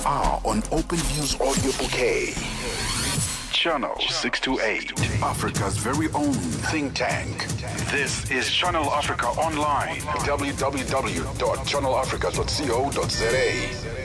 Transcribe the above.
are on OpenView's audio bouquet. Channel 628, Africa's very own think tank. This is Channel Africa Online. www.channelafrica.co.za.